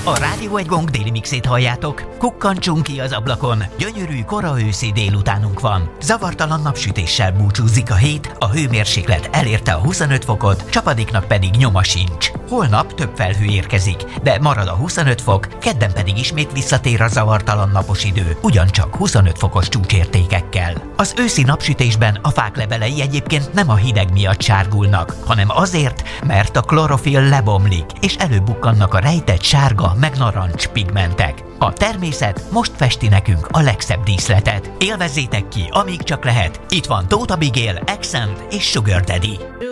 A Rádió Egy Gong déli mixét halljátok. Kukkantsunk ki az ablakon. Gyönyörű kora őszi délutánunk van. Zavartalan napsütéssel búcsúzik a hét, a hőmérséklet elérte a 25 fokot, csapadéknak pedig nyoma sincs. Holnap több felhő érkezik, de marad a 25 fok, kedden pedig ismét visszatér a zavartalan napos idő, ugyancsak 25 fokos csúcsértékekkel. Az őszi napsütésben a fák levelei egyébként nem a hideg miatt sárgulnak, hanem azért, mert a klorofil lebomlik, és előbukkannak a rejtett sárga meg narancs pigmentek. A természet most festi nekünk a legszebb díszletet. Élvezzétek ki, amíg csak lehet. Itt van Tóth Abigail, Accent és Sugar Daddy.